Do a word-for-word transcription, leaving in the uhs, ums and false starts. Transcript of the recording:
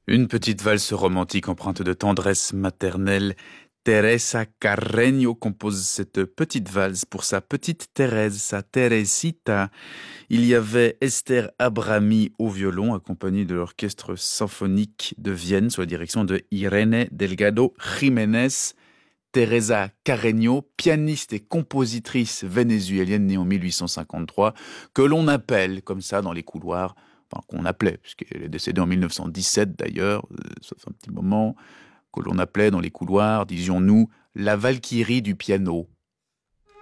Une petite valse romantique empreinte de tendresse maternelle. Teresa Carreño compose cette petite valse pour sa petite Thérèse, sa Teresita. Il y avait Esther Abrami au violon, accompagnée de l'orchestre symphonique de Vienne, sous la direction de Irene Delgado Jiménez. Teresa Carreño, pianiste et compositrice vénézuélienne née en mille huit cent cinquante-trois, que l'on appelle comme ça dans les couloirs, enfin qu'on appelait, puisqu'elle est décédée en mille neuf cent dix-sept d'ailleurs, euh, ça fait un petit moment, que l'on appelait dans les couloirs, disions-nous, la Valkyrie du piano.